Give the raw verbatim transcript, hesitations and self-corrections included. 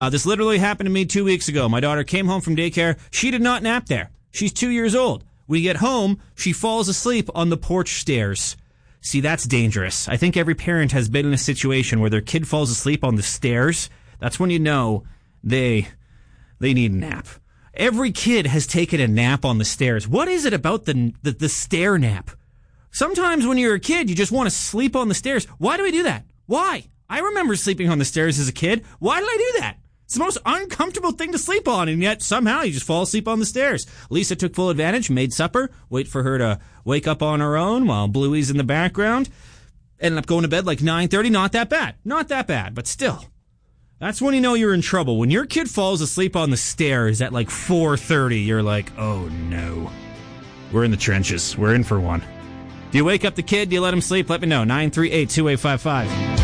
Uh, this literally happened to me two weeks ago. My daughter came home from daycare. She did not nap there. She's two years old. We get home, she falls asleep on the porch stairs. See, that's dangerous. I think every parent has been in a situation where their kid falls asleep on the stairs. That's when you know they they need a nap. Every kid has taken a nap on the stairs. What is it about the the, the stair nap? Sometimes when you're a kid, you just want to sleep on the stairs. Why do we do that? Why? I remember sleeping on the stairs as a kid. Why did I do that? It's the most uncomfortable thing to sleep on, and yet somehow you just fall asleep on the stairs. Lisa took full advantage, made supper, wait for her to wake up on her own while Bluey's in the background. Ended up going to bed like nine thirty. Not that bad. Not that bad, but still. That's when you know you're in trouble. When your kid falls asleep on the stairs at like four thirty, you're like, oh no. We're in the trenches. We're in for one. Do you wake up the kid? Do you let him sleep? Let me know. nine three eight, two eight five five.